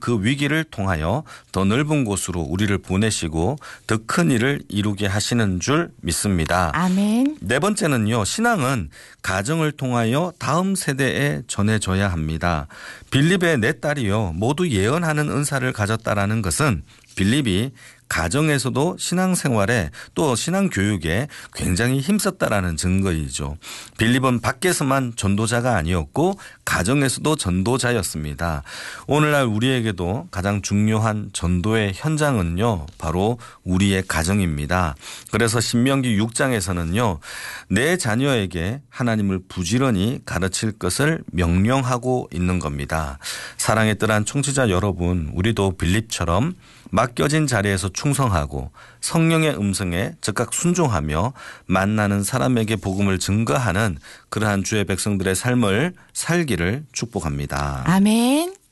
그 위기를 통하여 더 넓은 곳으로 우리를 보내시고 더 큰 일을 이루게 하시는 줄 믿습니다. 아멘. 네 번째는요. 신앙은 가정을 통하여 다음 세대에 전해져야 합니다. 빌립의 네 딸이요. 모두 예언하는 은사를 가졌다라는 것은 빌립이 가정에서도 신앙생활에 또 신앙교육에 굉장히 힘썼다라는 증거이죠. 빌립은 밖에서만 전도자가 아니었고 가정에서도 전도자였습니다. 오늘날 우리에게도 가장 중요한 전도의 현장은요. 바로 우리의 가정입니다. 그래서 신명기 6장에서는요. 내 자녀에게 하나님을 부지런히 가르칠 것을 명령하고 있는 겁니다. 사랑의 뜰한 청취자 여러분, 우리도 빌립처럼 맡겨진 자리에서 충성하고 성령의 음성에 즉각 순종하며 만나는 사람에게 복음을 증거하는 그러한 주의 백성들의 삶을 살기를 축복합니다. 아멘.